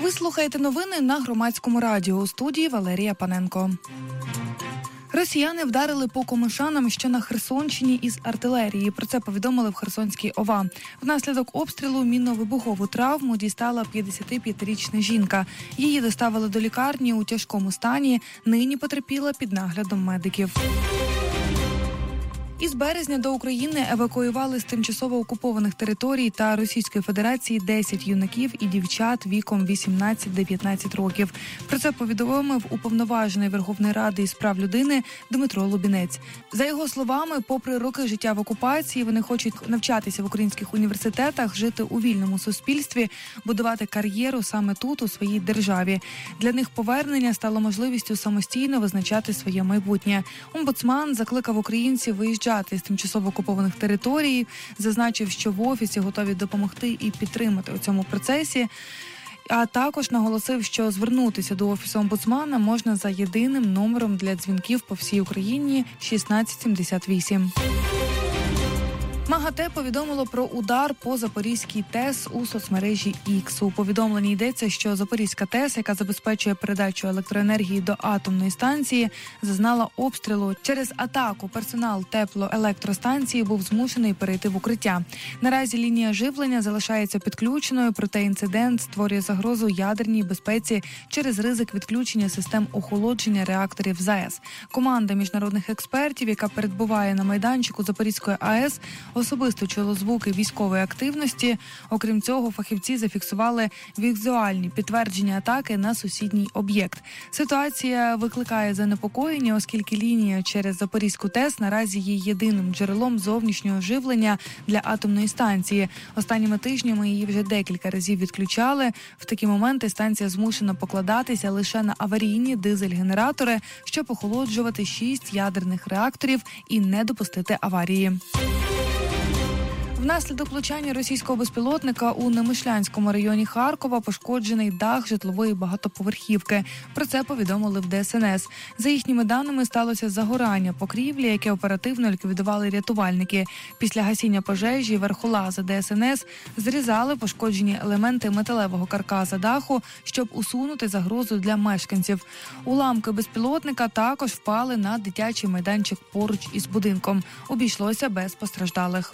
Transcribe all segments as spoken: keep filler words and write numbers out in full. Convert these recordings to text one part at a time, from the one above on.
Ви слухаєте новини на Громадському радіо. У студії Валерія Паненко. Росіяни вдарили по Комишанам, що на Херсонщині, із артилерії. Про це повідомили в Херсонській ОВА. Внаслідок обстрілу мінно-вибухову травму дістала п'ятдесятип'ятирічна жінка. Її доставили до лікарні у тяжкому стані. Нині потерпіла під наглядом медиків. Із березня до України евакуювали з тимчасово окупованих територій та Російської Федерації десять юнаків і дівчат віком вісімнадцять-дев'ятнадцять років. Про це повідомив уповноважений Верховної Ради із прав людини Дмитро Лубінець. За його словами, попри роки життя в окупації, вони хочуть навчатися в українських університетах, жити у вільному суспільстві, будувати кар'єру саме тут, у своїй державі. Для них повернення стало можливістю самостійно визначати своє майбутнє. Омбудсман закликав українців виїжджати з тимчасово окупованих територій, зазначив, що в офісі готові допомогти і підтримати у цьому процесі, а також наголосив, що звернутися до офісу омбудсмана можна за єдиним номером для дзвінків по всій Україні шістнадцять сімдесят вісім. МАГАТЕ повідомило про удар по Запорізькій ТЕС у соцмережі X. У повідомленні йдеться, що Запорізька ТЕС, яка забезпечує передачу електроенергії до атомної станції, зазнала обстрілу. Через атаку персонал теплоелектростанції був змушений перейти в укриття. Наразі лінія живлення залишається підключеною, проте інцидент створює загрозу ядерній безпеці через ризик відключення систем охолодження реакторів ЗАЕС. Команда міжнародних експертів, яка перебуває на майданчику Запорізької АЕС, особисто чуло звуки військової активності. Окрім цього, фахівці зафіксували візуальні підтвердження атаки на сусідній об'єкт. Ситуація викликає занепокоєння, оскільки лінія через Запорізьку ТЕС наразі є єдиним джерелом зовнішнього живлення для атомної станції. Останніми тижнями її вже декілька разів відключали. В такі моменти станція змушена покладатися лише на аварійні дизель-генератори, щоб охолоджувати шість ядерних реакторів і не допустити аварії. Внаслідок влучання російського безпілотника у Немишлянському районі Харкова пошкоджений дах житлової багатоповерхівки. Про це повідомили в Де Ес Ен Ес. За їхніми даними, сталося загорання покрівлі, яке оперативно ліквідували рятувальники. Після гасіння пожежі верхолази Де Ес Ен Ес зрізали пошкоджені елементи металевого каркаса даху, щоб усунути загрозу для мешканців. Уламки безпілотника також впали на дитячий майданчик поруч із будинком. Обійшлося без постраждалих.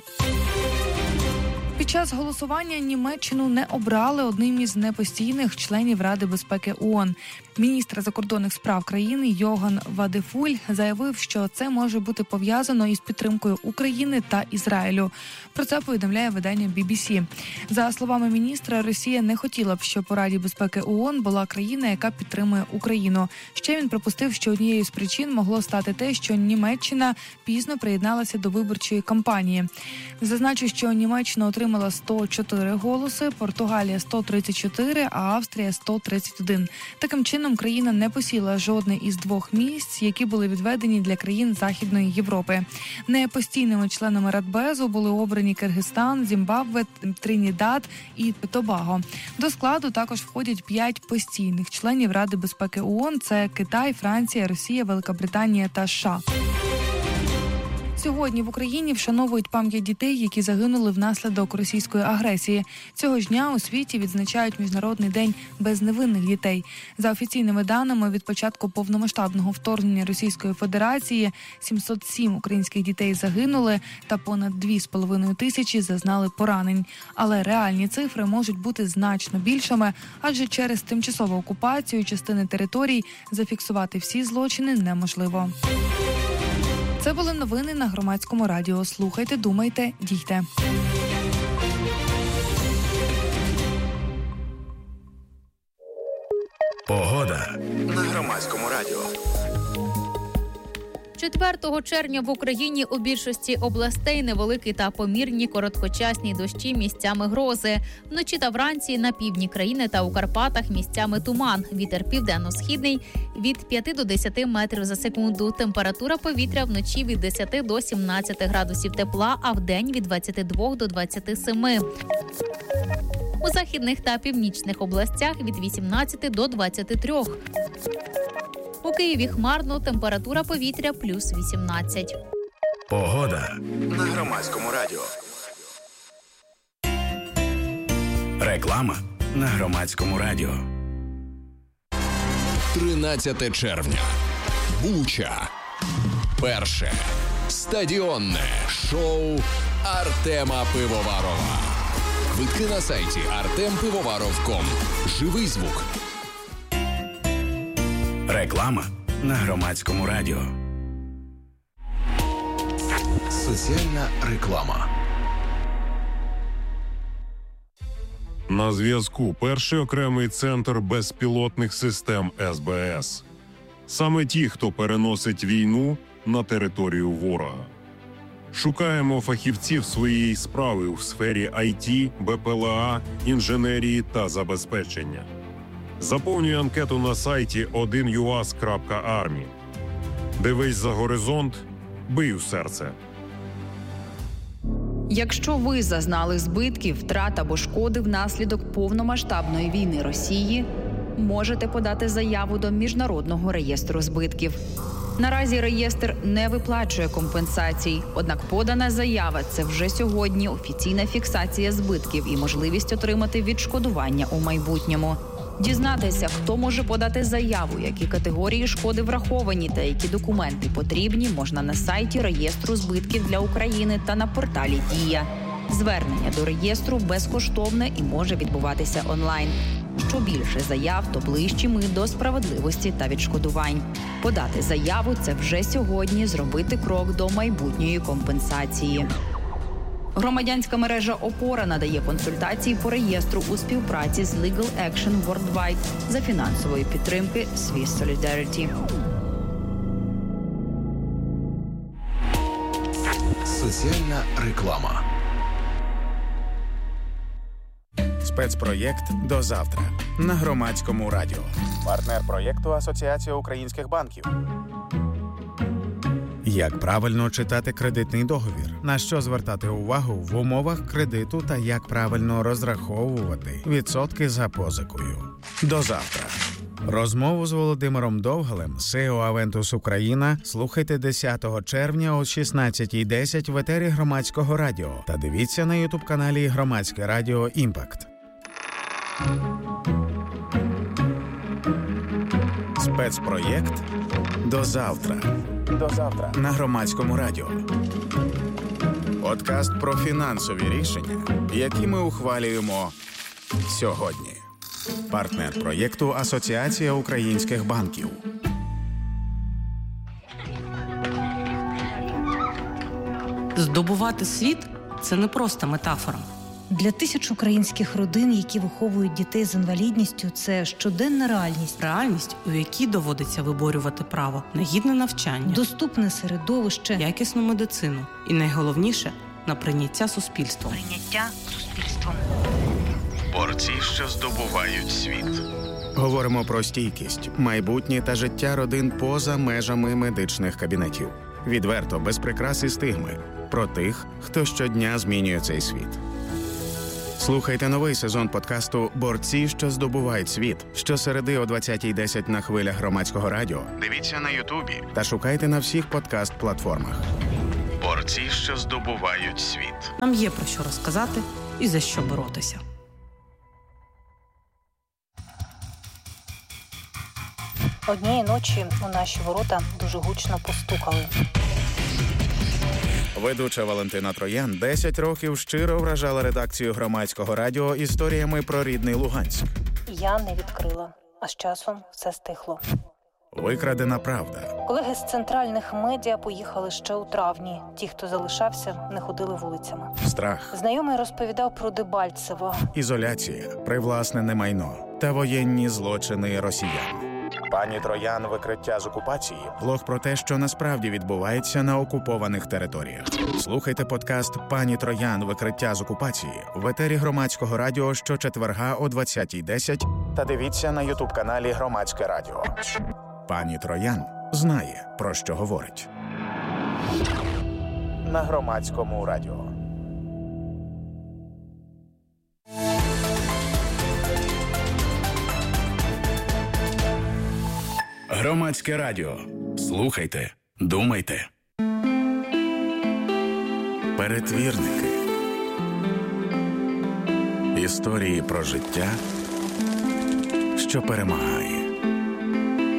Під час голосування Німеччину не обрали одним із непостійних членів Ради безпеки ООН. Міністр закордонних справ країни Йоган Вадефуль заявив, що це може бути пов'язано із підтримкою України та Ізраїлю. Про це повідомляє видання бі бі сі. За словами міністра, Росія не хотіла б, щоб у Раді безпеки ООН була країна, яка підтримує Україну. Ще він припустив, що однією з причин могло стати те, що Німеччина пізно приєдналася до виборчої кампанії. Зазначу, що Німеччина отримала сто чотири голоси, Португалія – сто тридцять чотири, а Австрія – сто тридцять один. Таким чином, країна не посіла жодне із двох місць, які були відведені для країн Західної Європи. Непостійними членами Радбезу були обрані Киргизстан, Зімбабве, Тринідад і Тобаго. До складу також входять п'ять постійних членів Ради безпеки ООН – це Китай, Франція, Росія, Велика та США. Сьогодні в Україні вшановують пам'ять дітей, які загинули внаслідок російської агресії. Цього ж дня у світі відзначають Міжнародний день безневинних дітей. За офіційними даними, від початку повномасштабного вторгнення Російської Федерації сімсот сім українських дітей загинули та понад дві з половиною тисячі зазнали поранень. Але реальні цифри можуть бути значно більшими, адже через тимчасову окупацію частини територій зафіксувати всі злочини неможливо. Це були новини на Громадському радіо. Слухайте, думайте, дійте. Погода на Громадському радіо. четвертого червня в Україні у більшості областей невеликі та помірні короткочасні дощі, місцями грози. Вночі та вранці на півдні країни та у Карпатах місцями туман. Вітер південно-східний від п'яти до десяти метрів за секунду. Температура повітря вночі від десяти до сімнадцяти градусів тепла, а вдень від двадцяти двох до двадцяти семи. У західних та північних областях від вісімнадцяти до двадцяти трьох. У Києві хмарно, температура повітря плюс вісімнадцять. Погода на Громадському радіо. Реклама на Громадському радіо. тринадцяте червня. Буча. Перше стадіонне шоу Артема Пивоварова. Квитки на сайті артем пивоваров крапка ком. Живий звук. Реклама на Громадському радіо. Соціальна реклама. На зв'язку перший окремий центр безпілотних систем ес бе ес. Саме ті, хто переносить війну на територію ворога. Шукаємо фахівців своєї справи у сфері ай ті, бе пе ел а, інженерії та забезпечення. Заповнюй анкету на сайті один ю ас крапка армі. Дивись за горизонт, бий у серце. Якщо ви зазнали збитків, втрат або шкоди внаслідок повномасштабної війни Росії, можете подати заяву до Міжнародного реєстру збитків. Наразі реєстр не виплачує компенсацій, однак подана заява – це вже сьогодні офіційна фіксація збитків і можливість отримати відшкодування у майбутньому. Дізнатися, хто може подати заяву, які категорії шкоди враховані та які документи потрібні, можна на сайті реєстру збитків для України та на порталі «Дія». Звернення до реєстру безкоштовне і може відбуватися онлайн. Що більше заяв, то ближчі ми до справедливості та відшкодувань. Подати заяву – це вже сьогодні зробити крок до майбутньої компенсації. Громадянська мережа «Опора» надає консультації по реєстру у співпраці з Legal Action Worldwide за фінансової підтримки Swiss Solidarity. Соціальна реклама. Спецпроєкт «До завтра» на Громадському радіо. Партнер проєкту Асоціація українських банків. Як правильно читати кредитний договір? На що звертати увагу в умовах кредиту та як правильно розраховувати відсотки за позикою? До завтра. Розмову з Володимиром Довгалем, сі і о Aventus Україна, слухайте десятого червня о шістнадцятій десять в етері Громадського радіо та дивіться на ютуб-каналі Громадське радіо «Імпакт». Спецпроєкт «До завтра». До завтра на Громадському радіо. Подкаст про фінансові рішення, які ми ухвалюємо сьогодні. Партнер проєкту Асоціація українських банків. Здобувати світ – це не просто метафора. Для тисяч українських родин, які виховують дітей з інвалідністю, це щоденна реальність. Реальність, у якій доводиться виборювати право на гідне навчання, доступне середовище, якісну медицину і, найголовніше, на прийняття суспільством. Прийняття суспільством. Борці, що здобувають світ. Говоримо про стійкість, майбутнє та життя родин поза межами медичних кабінетів. Відверто, без прикрас і стигми. Про тих, хто щодня змінює цей світ. Слухайте новий сезон подкасту «Борці, що здобувають світ» щосереди о двадцятій десять на хвилях Громадського радіо. Дивіться на Ютубі та шукайте на всіх подкаст-платформах. Борці, що здобувають світ. Нам є про що розказати і за що боротися. Однієї ночі у наші ворота дуже гучно постукали. Ведуча Валентина Троян десять років щиро вражала редакцію Громадського радіо історіями про рідний Луганськ. Я не відкрила, а з часом все стихло. Викрадена правда. Колеги з центральних медіа поїхали ще у травні. Ті, хто залишався, не ходили вулицями. Страх. Знайомий розповідав про Дебальцево. Ізоляція, привласнене майно та воєнні злочини росіян. Пані Троян «Викриття з окупації» – блог про те, що насправді відбувається на окупованих територіях. Слухайте подкаст «Пані Троян. Викриття з окупації» в етері Громадського радіо щочетверга о двадцятій десять та дивіться на ютуб-каналі Громадське радіо. Пані Троян знає, про що говорить. На Громадському радіо. Громадське радіо. Слухайте, думайте. Перетвірники. Історії про життя, що перемагає.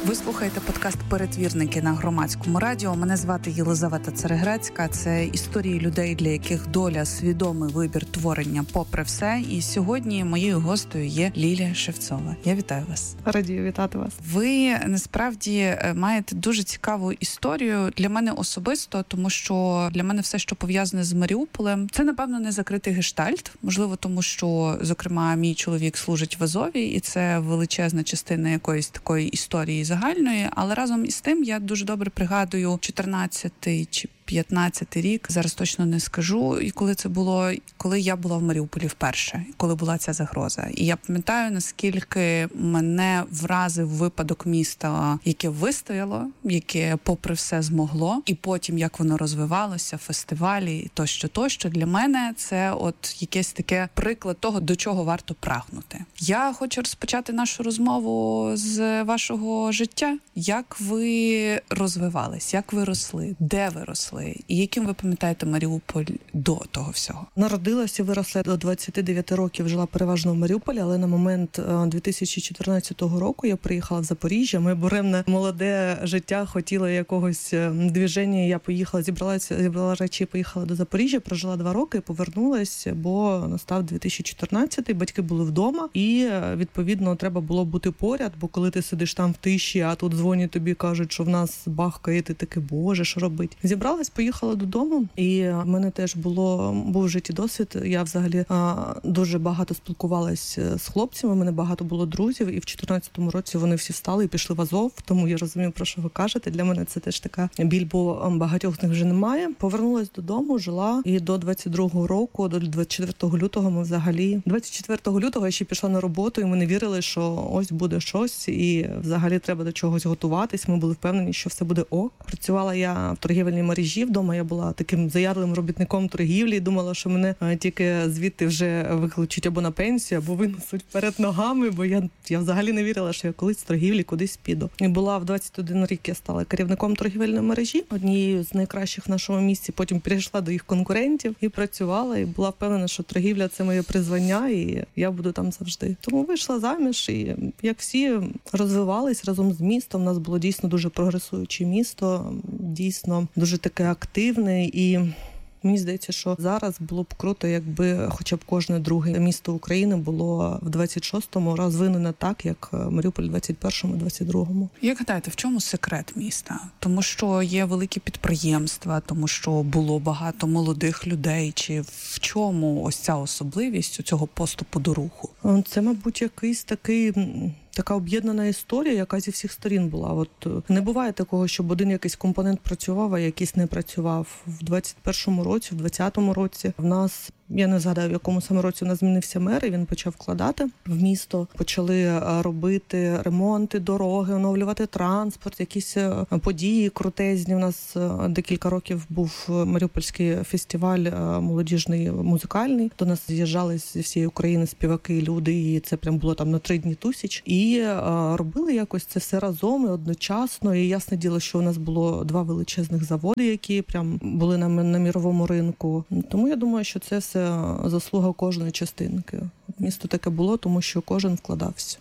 Ви слухаєте подкаст «Перетвірники» на Громадському радіо. Мене звати Єлизавета Цареграцька. Це історії людей, для яких доля – свідомий вибір творення попри все. І сьогодні моєю гостею є Лілія Шевцова. Я вітаю вас. Радію вітати вас. Ви, насправді, маєте дуже цікаву історію для мене особисто, тому що для мене все, що пов'язане з Маріуполем, це, напевно, не закритий гештальт. Можливо, тому що, зокрема, мій чоловік служить в Азові, і це величезна частина якоїсь такої історії загальної, але разом із тим я дуже добре пригадую чотирнадцятий чи п'ятнадцятий рік, зараз точно не скажу, і коли це було, коли я була в Маріуполі вперше, коли була ця загроза. І я пам'ятаю, наскільки мене вразив випадок міста, яке вистояло, яке попри все змогло, і потім як воно розвивалося, фестивалі, тощо, тощо. Для мене це от якесь таке приклад того, до чого варто прагнути. Я хочу розпочати нашу розмову з вашого життя. Як ви розвивались, як ви росли, де ви росли? І яким ви пам'ятаєте Маріуполь до того всього? Народилася і виросла до двадцяти дев'яти років, жила переважно в Маріуполі, але на момент дві тисячі чотирнадцятого року я приїхала в Запоріжжя. Моє буремне молоде життя хотіло якогось движення. Я поїхала, зібралася, зібрала речі, поїхала до Запоріжжя, прожила два роки, повернулася, бо настав дві тисячі чотирнадцятий, батьки були вдома, і, відповідно, треба було бути поряд, бо коли ти сидиш там в тиші, а тут дзвонять тобі, кажуть, що в нас бахкає, ти такий, боже, що робить? Зібралась, поїхала додому, і в мене теж було, був в житті досвід. Я взагалі а, дуже багато спілкувалася з хлопцями, у мене багато було друзів, і в чотирнадцятому році вони всі встали і пішли в Азов, тому я розумію, про що ви кажете. Для мене це теж така біль, бо багатьох з них вже немає. Повернулась додому, жила, і до двадцять другого року, до двадцять четвертого лютого ми взагалі... двадцять четвертого лютого я ще пішла на роботу, і ми не вірили, що ось буде щось, і взагалі треба до чогось готуватись. Ми були впевнені, що все буде ок. Працювала я в торгівельній мережі, вдома я була таким заядлим робітником торгівлі, думала, що мене тільки звідти вже викличуть або на пенсію, або винесуть вперед ногами, бо я, я взагалі не вірила, що я колись з торгівлі кудись піду. І була в двадцять один рік, я стала керівником торгівельної мережі, однією з найкращих в нашому місті, потім перейшла до їх конкурентів і працювала, і була впевнена, що торгівля – це моє призвання, і я буду там завжди. Тому вийшла заміж, і як всі розвивались разом з містом, у нас було дійсно дуже прогресуюче місто, дійсно дуже таке активне, і мені здається, що зараз було б круто, якби хоча б кожне друге місто України було в двадцять шостому розвинене так, як Маріуполь в двадцять першому, двадцять другому. Як гадаєте, в чому секрет міста? Тому що є великі підприємства, тому що було багато молодих людей, чи в чому ось ця особливість у цього поступу до руху? Це, мабуть, якийсь такий... така об'єднана історія, яка зі всіх сторін була. От не буває такого, щоб один якийсь компонент працював, а якийсь не працював. В двадцять першому році, в двадцятому році в нас, я не згадаю, в якому саме році у нас змінився мер, і він почав вкладати в місто. Почали робити ремонти, дороги, оновлювати транспорт, якісь події крутезні. У нас декілька років був Маріупольський фестиваль молодіжний, музикальний. До нас з'їжджали зі всієї України співаки, люди, і це прям було там на три дні тусяч. І а, робили якось це все разом і одночасно. І ясне діло, що у нас було два величезних заводи, які прям були на, на міровому ринку. Тому я думаю, що це все заслуга кожної частинки. Місто таке було, тому що кожен вкладався.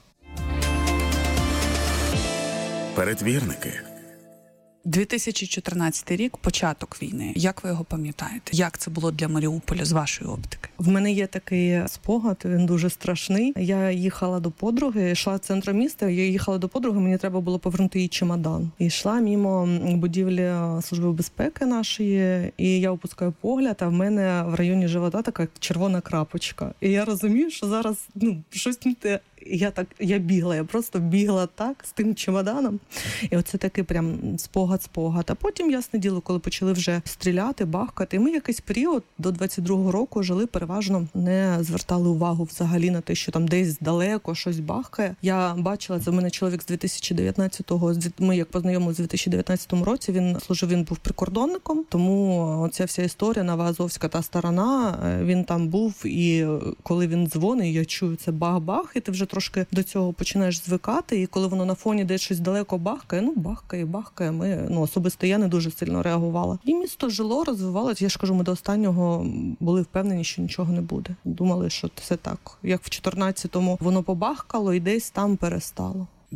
Перетвірники. дві тисячі чотирнадцятий рік, початок війни. Як ви його пам'ятаєте? Як це було для Маріуполя з вашої оптики? В мене є такий спогад, він дуже страшний. Я їхала до подруги, йшла центром міста, я їхала до подруги, мені треба було повернути її чемодан. І йшла мимо будівлі Служби безпеки нашої, і я опускаю погляд, а в мене в районі живота така червона крапочка. І я розумію, що зараз ну щось не те. Я так, я бігла, я просто бігла так з тим чемоданом. І оце такий прям спогад-спогад. А потім, ясне діло, коли почали вже стріляти, бахкати, ми якийсь період до двадцять другого року жили, переважно не звертали увагу взагалі на те, що там десь далеко щось бахкає. Я бачила, це в мене чоловік з дві тисячі дев'ятнадцятого, ми як познайомилися в дві тисячі дев'ятнадцятому році, він служив, він був прикордонником, тому оця вся історія, Новоазовська та сторона, він там був, і коли він дзвонить, я чую це бах-бах, і ти вже трошки до цього починаєш звикати, і коли воно на фоні десь щось далеко бахкає, ну бахкає, бахкає, ми, ну особисто я не дуже сильно реагувала. І місто жило, розвивалося, я ж кажу, ми до останнього були впевнені, що нічого не буде. Думали, що це так. Як в чотирнадцятому воно побахкало і десь там перестало.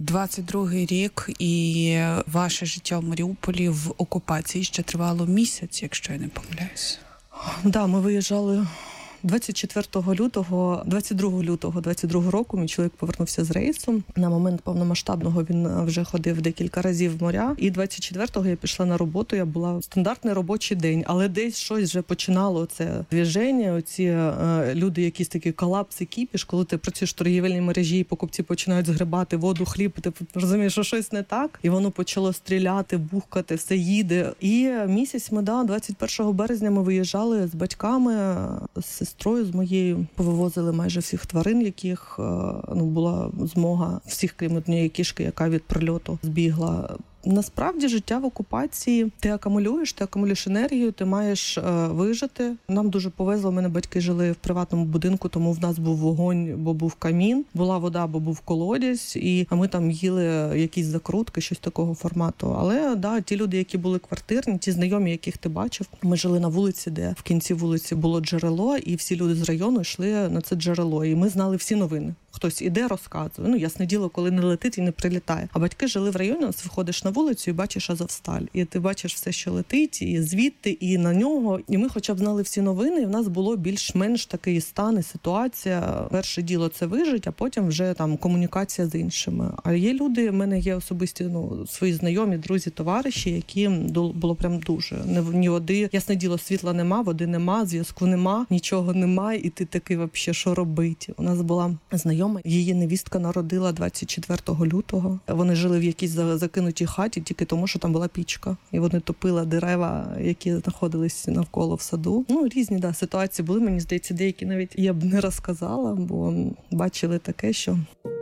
двадцять другий рік, і ваше життя в Маріуполі в окупації ще тривало місяць, якщо я не помиляюсь. Да, ми виїжджали двадцять четвертого лютого, двадцять другого лютого двадцять другого року мій чоловік повернувся з рейсу. На момент повномасштабного він вже ходив декілька разів в моря. І двадцять четвертого я пішла на роботу, я була стандартний робочий день, але десь щось вже починало це движення, оці е, люди, якісь такі колапси, кіпіш, коли ти працюєш в торгівельній мережі, і покупці починають згребати воду, хліб, ти розумієш, що щось не так, і воно почало стріляти, бухкати, все їде. І місяць ми, да, двадцять першого березня ми виїжджали з батьками, з сестрою, з моєю, повивозили майже всіх тварин, яких ну, була змога, всіх, крім однієї кішки, яка від прильоту збігла. Насправді життя в окупації, ти акумулюєш, ти акумулюєш енергію, ти маєш е, вижити. Нам дуже повезло, у мене батьки жили в приватному будинку, тому в нас був вогонь, бо був камін, була вода, бо був колодязь, і ми там їли якісь закрутки, щось такого формату. Але да, ті люди, які були квартирні, ті знайомі, яких ти бачив, ми жили на вулиці, де в кінці вулиці було джерело, і всі люди з району йшли на це джерело, і ми знали всі новини. Хтось іде, розказує. Ну, ясне діло, коли не летить і не прилітає. А батьки жили в районі, виходиш на вулицю і бачиш Азовсталь. І ти бачиш все, що летить, і звідти, і на нього. І ми хоча б знали всі новини, і в нас було більш-менш такий стан і ситуація. Перше діло – це вижить, а потім вже там комунікація з іншими. А є люди, в мене є особисті, ну, свої знайомі, друзі, товариші, які було прям дуже. Ні води, ясне діло, світла нема, води нема, зв'язку нема, нічого немає, і ти такий, вообще, що робити? У нас була знайома, її невістка народила двадцять четвертого лютого. Вони жили в якійсь закинутій хаті тільки тому, що там була пічка. І вони топили дерева, які знаходились навколо в саду. Ну, різні, да, ситуації були. Мені здається, деякі навіть я б не розказала, бо бачили таке, що...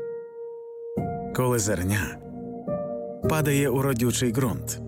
Коли зерня падає у родючий ґрунт.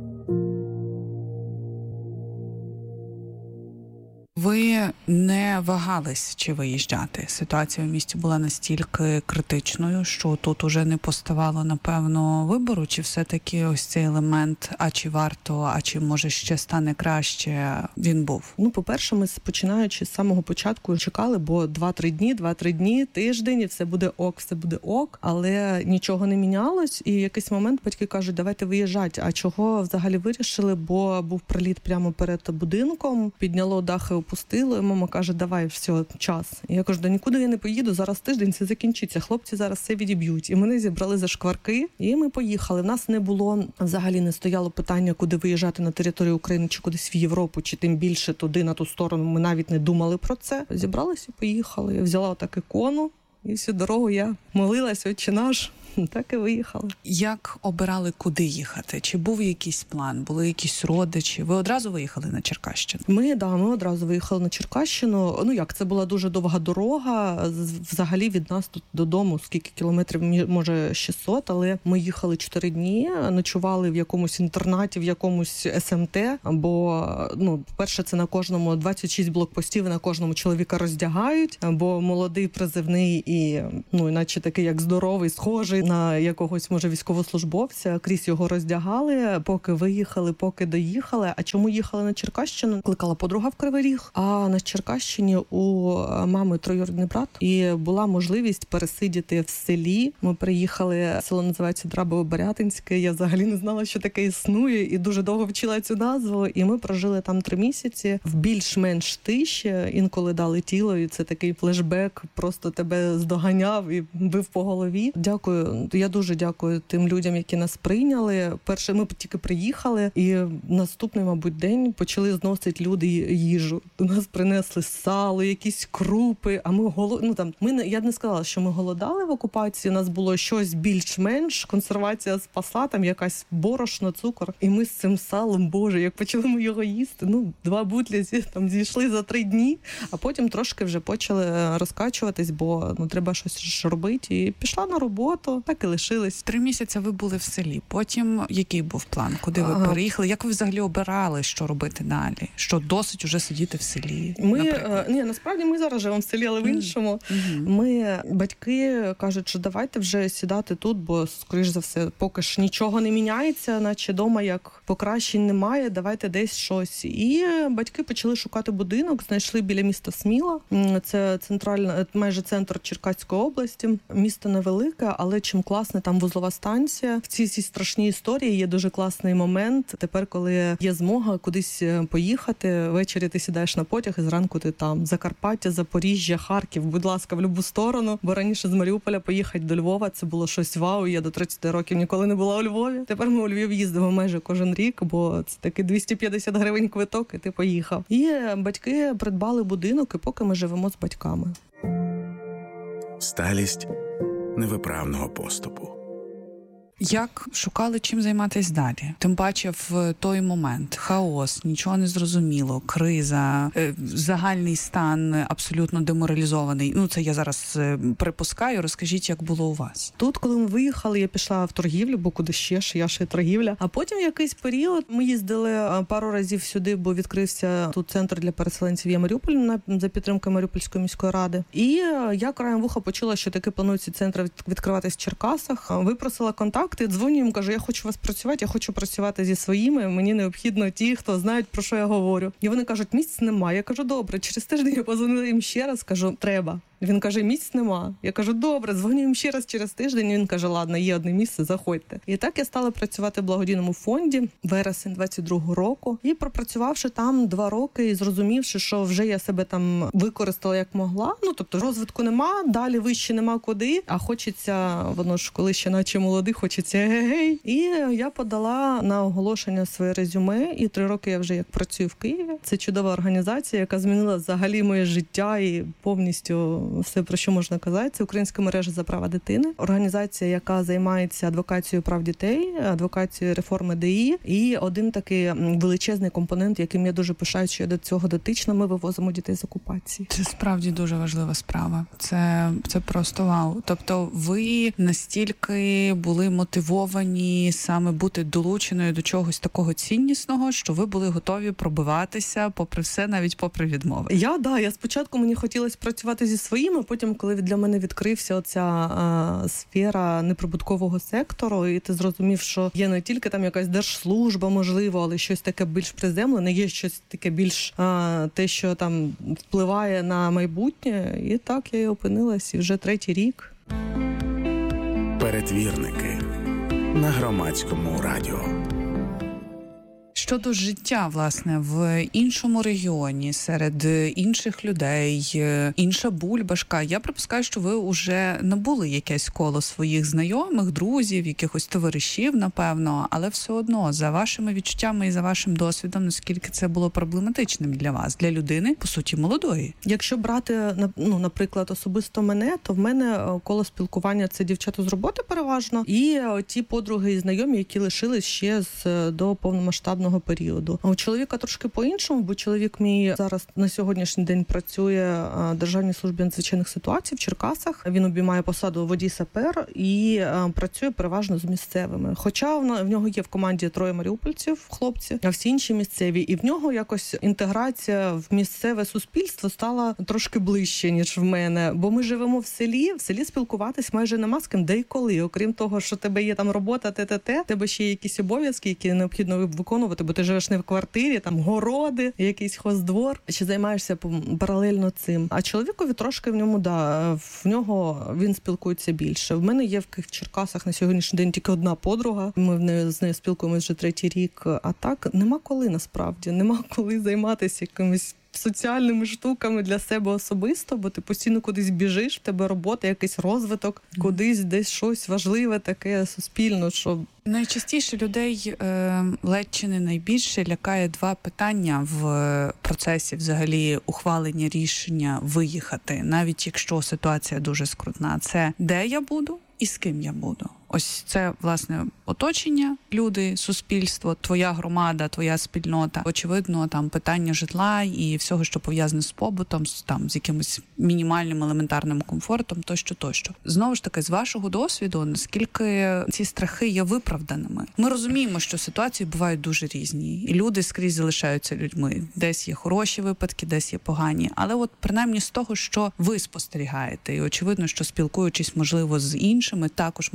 Ви не вагались, чи виїжджати. Ситуація в місті була настільки критичною, що тут уже не поставало, напевно, вибору, чи все-таки ось цей елемент, а чи варто, а чи, може, ще стане краще, він був? Ну, по-перше, ми, починаючи з самого початку, чекали, бо два-три дні, два-три дні, тиждень, і все буде ок, все буде ок, але нічого не мінялось, і в якийсь момент батьки кажуть, давайте виїжджати. А чого взагалі вирішили, бо був приліт прямо перед будинком, підняло дахи, опустило, і мама каже, давай, все, час. І я кажу, да нікуди я не поїду, зараз тиждень, це закінчиться, хлопці зараз все відіб'ють. І мене зібрали за шкварки, і ми поїхали. В нас не було, взагалі не стояло питання, куди виїжджати на територію України, чи кудись в Європу, чи тим більше туди, на ту сторону. Ми навіть не думали про це. Зібралися і поїхали. Я взяла отак ікону, і всю дорогу я молилась, Отче наш. Так і виїхали. Як обирали, куди їхати? Чи був якийсь план? Були якісь родичі? Ви одразу виїхали на Черкащину? Ми, да, ми одразу виїхали на Черкащину. Ну як, це була дуже довга дорога. Взагалі від нас тут додому, скільки кілометрів, може шістсот, але ми їхали чотири дні, ночували в якомусь інтернаті, в якомусь ес ем те, бо, ну, перше, це на кожному двадцять шість блокпостів, на кожному чоловіка роздягають, бо молодий, призивний і, ну, іначе такий, як здоровий, схожий на якогось, може, військовослужбовця, крізь його роздягали, поки виїхали, поки доїхали. А чому їхали на Черкащину? Кликала подруга в Кривий Ріг, а на Черкащині у мами троюрідний брат, і була можливість пересидіти в селі. Ми приїхали, село називається Драбово-Барятинське, я взагалі не знала, що таке існує, і дуже довго вчила цю назву, і ми прожили там три місяці в більш-менш тиші, інколи дали тіло, і це такий флешбек, просто тебе здоганяв і бив по голові. Дякую. Я дуже дякую тим людям, які нас прийняли. Перше, ми тільки приїхали, і наступний, мабуть, день почали зносити люди їжу. До нас принесли сало, якісь крупи, а ми голод... ну, там, ми не... я не сказала, що ми голодали в окупації, у нас було щось більш-менш, консервація спасла, там якась борошно, цукор, і ми з цим салом, боже, як почали ми його їсти, ну, два бутлі там зійшли за три дні, а потім трошки вже почали розкачуватись, бо, ну, треба щось робити, і пішла на роботу. Так і лишились. Три місяці ви були в селі. Потім який був план? Куди ви ага. переїхали? Як ви взагалі обирали, що робити далі? Що досить уже сидіти в селі? Ми, е, ні, насправді ми зараз живемо в селі, але в іншому. Mm-hmm. Ми, батьки кажуть, що давайте вже сідати тут, бо, скоріш за все, поки ж нічого не міняється, наче дома як покращень немає, давайте десь щось. І батьки почали шукати будинок, знайшли біля міста Сміла. Це центральна, майже центр Черкащини. Черкаської області. Місто невелике, але чим класне там вузлова станція. В цій, цій страшній історії є дуже класний момент. Тепер, коли є змога кудись поїхати, ввечері ти сідаєш на потяг і зранку ти там. Закарпаття, Запоріжжя, Харків, будь ласка, в любу сторону. Бо раніше з Маріуполя поїхати до Львова, це було щось вау. Я до тридцяти років ніколи не була у Львові. Тепер ми у Львів їздимо майже кожен рік, бо це такий двісті п'ятдесят гривень квиток, і ти поїхав. І батьки придбали будинок, і поки ми живемо з батьками. Сталість невиправного поступу. Як шукали, чим займатися далі? Тим паче в той момент хаос, нічого не зрозуміло, криза, загальний стан абсолютно деморалізований. Ну, це я зараз припускаю. Розкажіть, як було у вас? Тут, коли ми виїхали, я пішла в торгівлю, бо куди ще ж, я ще й торгівля. А потім в якийсь період ми їздили пару разів сюди, бо відкрився тут центр для переселенців «Є Маріуполь» за підтримки Маріупольської міської ради. І я краєм вуха почула, що таки планується центр відкриватись в Черкасах. Випросила контакт. Ти дзвоню їм, кажу, я хочу вас працювати, я хочу працювати зі своїми, мені необхідно ті, хто знають, про що я говорю. І вони кажуть, місць немає. Я кажу, добре, через тиждень я позвонила їм ще раз, кажу, треба. Він каже, місць нема. Я кажу, добре, дзвоню їм ще раз через тиждень. Він каже, ладно, є одне місце, заходьте. І так я стала працювати в благодійному фонді вересень двадцять другого року. І пропрацювавши там два роки і зрозумівши, що вже я себе там використала як могла. Ну, тобто розвитку нема, далі вище нема куди, а хочеться, воно ж коли ще наче молодий, хочеться гей-гей. І я подала на оголошення своє резюме, і три роки я вже як працюю в Києві. Це чудова організація, яка змінила взагалі моє життя і повністю все, про що можна казати. Це Українська мережа за права дитини. Організація, яка займається адвокацією прав дітей, адвокацією реформи ДІ. І один такий величезний компонент, яким я дуже пишаюсь, що я до цього дотична, ми вивозимо дітей з окупації. Це справді дуже важлива справа. Це, це просто вау. Тобто ви настільки були мотивовані саме бути долученою до чогось такого ціннісного, що ви були готові пробиватися попри все, навіть попри відмови. Я, да, я спочатку мені хотілося працювати зі своїми, потім, коли для мене відкрився оця а, сфера неприбуткового сектору, і ти зрозумів, що є не тільки там якась держслужба, можливо, але щось таке більш приземлене, є щось таке більш а, те, що там впливає на майбутнє, і так я і опинилась, і вже третій рік. Перетвірники на Громадському радіо. Щодо життя, власне, в іншому регіоні, серед інших людей, інша бульбашка, я припускаю, що ви вже набули якесь коло своїх знайомих, друзів, якихось товаришів, напевно, але все одно, за вашими відчуттями і за вашим досвідом, наскільки це було проблематичним для вас, для людини, по суті, молодої. Якщо брати, ну, наприклад, особисто мене, то в мене коло спілкування – це дівчата з роботи переважно, і ті подруги і знайомі, які лишились ще з до повномасштабного періоду. А у чоловіка трошки по-іншому, бо чоловік мій зараз на сьогоднішній день працює в Державній службі надзвичайних ситуацій в Черкасах. Він обіймає посаду водій-сапер і працює переважно з місцевими. Хоча в нього є в команді троє маріупольців, хлопці, а всі інші місцеві. І в нього якось інтеграція в місцеве суспільство стала трошки ближче, ніж в мене. Бо ми живемо в селі, в селі спілкуватись майже нема з ким, де й коли. Окрім того, що тебе є там робота, те-те-те, тебе ще є якісь обов'язки, які необхідно виконувати, бо ти живеш не в квартирі, там городи, якийсь хоздвор, чи займаєшся паралельно цим. А чоловікові трошки в ньому, да, в нього він спілкується більше. В мене є в Черкасах на сьогоднішній день тільки одна подруга, ми в неї, з нею спілкуємося вже третій рік, а так нема коли насправді, нема коли займатися якимось соціальними штуками для себе особисто, бо ти постійно кудись біжиш, в тебе робота, якийсь розвиток, кудись десь щось важливе таке суспільно, що... Найчастіше людей е, ледь чи не найбільше лякає два питання в процесі взагалі ухвалення рішення виїхати, навіть якщо ситуація дуже скрутна. Це де я буду і з ким я буду. Ось це, власне, оточення, люди, суспільство, твоя громада, твоя спільнота. Очевидно, там питання житла і всього, що пов'язане з побутом, з, там, з якимось мінімальним елементарним комфортом, тощо, тощо. Знову ж таки, з вашого досвіду, наскільки ці страхи є виправданими? Ми розуміємо, що ситуації бувають дуже різні, і люди скрізь залишаються людьми. Десь є хороші випадки, десь є погані. Але от принаймні з того, що ви спостерігаєте, і очевидно, що спілкуючись, можливо, з іншими, також можете ви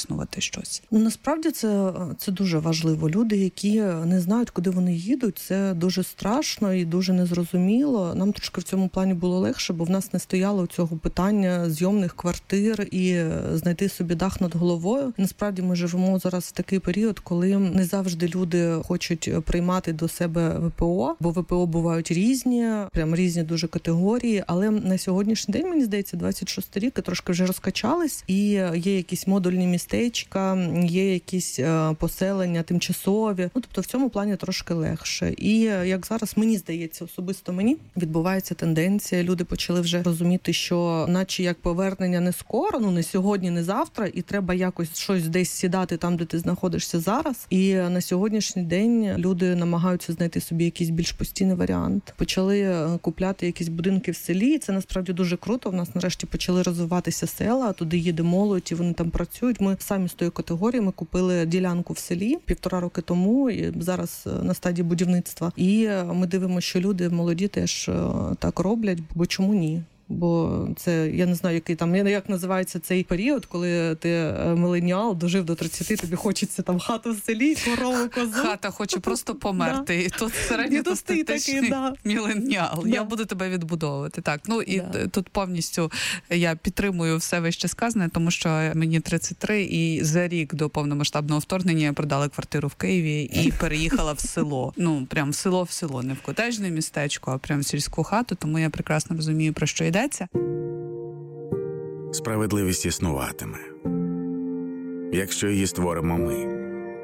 витиснувати щось? Ну, насправді це, це дуже важливо. Люди, які не знають, куди вони їдуть, це дуже страшно і дуже незрозуміло. Нам трошки в цьому плані було легше, бо в нас не стояло цього питання зйомних квартир і знайти собі дах над головою. І насправді ми живемо зараз в такий період, коли не завжди люди хочуть приймати до себе ВПО, бо ВПО бувають різні, прям різні дуже категорії, але на сьогоднішній день, мені здається, двадцять шостий рік трошки вже розкачались, і є якісь модульні містечка, є якісь поселення тимчасові. Ну, тобто в цьому плані трошки легше. І як зараз, мені здається, особисто мені, відбувається тенденція, люди почали вже розуміти, що наче як повернення не скоро, ну не сьогодні, не завтра, і треба якось щось десь сідати там, де ти знаходишся зараз. І на сьогоднішній день люди намагаються знайти собі якийсь більш постійний варіант. Почали купляти якісь будинки в селі, і це насправді дуже круто. У нас нарешті почали розвиватися села, туди їде молодь, і вони там працюють. Ми самі з тої категорії, ми купили ділянку в селі півтора роки тому, і зараз на стадії будівництва. І ми дивимося, що люди молоді теж так роблять, бо чому ні? Бо це, я не знаю, який там, як називається цей період, коли ти міленіал, дожив до тридцяти, тобі хочеться там хату в селі, корову, козу. Хата хоче просто померти. І тут середньостатистичний міленіал. Я буду тебе відбудовувати. Так, ну і тут повністю я підтримую все вище сказане, тому що мені тридцять три, і за рік до повномасштабного вторгнення я продала квартиру в Києві і переїхала в село. Ну, прям в село в село, не в котеджне містечко, а прям в сільську хату, тому я прекрасно розумію, про що йде. Справедливість існуватиме, якщо її створимо ми.